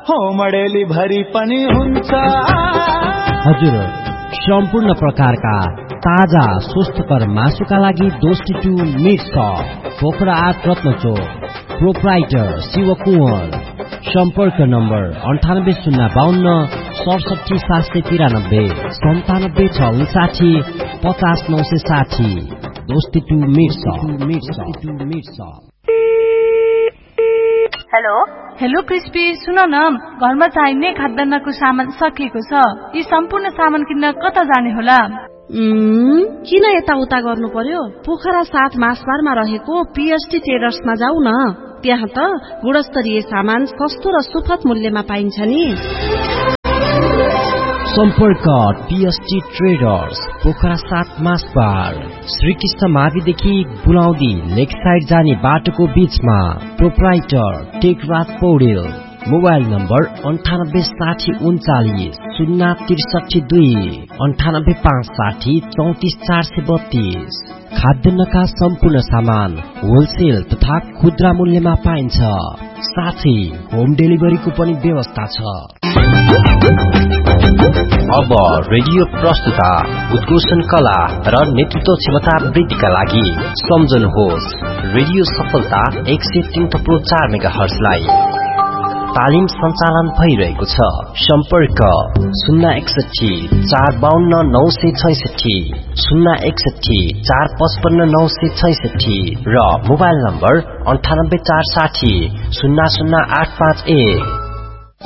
Home delivery पनि हुन्छ। हजुर, सम्पूर्ण प्रकारका ताजा स्वस्थकर मासुका लागि दोस्ती to meet shop, Pokhara 8 रत्नचोक, proprietor Shivkumar. सम्पर्क नम्बर 9805 67 793 97 659 50 960। दोस्ती to meet shop. Hello hello crispy, सुन न, घरमा चाहिने खाद्यान्नको सामान सकिएको छ। यी सम्पूर्ण सामान किन्न कता जाने होला? किन यताउता गर्नु पर्यो? पोखरा 7 मासबारमा रहेको पीएसटी ट्रेडर्समा जाऊ न। त्यहाँ त गुणस्तरीय सामान सस्तो र सुपथ मूल्यमा पाइन्छ नि। सम्पर्क पीएसटी ट्रेडर्स, पोखरा 7 मासबार, श्रीकृष्ण माविदेखि बुलाउँदी लेक साइड जाने बाटोको बीचमा। Proprietor Tekraj Paudel. Mobile number 9860 39 063 2, 98 560 34 432। खाद्यान्नका सम्पूर्ण सामान होलसेल तथा खुद्रा मूल्यमा पाइन्छ। साथै होम डेलिभरीको पनि व्यवस्था छ। अब रेडियो प्रस्तुता उद्घोषण कला र नेतृत्व क्षमता वृद्धिका लागि सम्झनुहोस् रेडियो सफलता 103.4 मेगाहर्जलाई। तालिम सञ्चालन भइरहेको छ। सम्पर्क 061 452 966, 061 455 966 र मोबाइल नम्बर 98 460 00851।